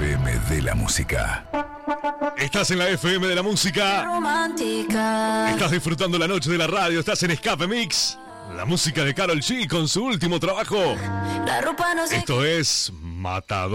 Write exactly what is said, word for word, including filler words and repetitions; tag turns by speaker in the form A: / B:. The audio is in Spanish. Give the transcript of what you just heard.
A: F M de la música.
B: Estás en la F M de la música.
C: Romántica.
B: Estás disfrutando la noche de la radio. Estás en Escape Mix. La música de Karol G con su último trabajo.
C: La ropa no se
B: Esto es Matador.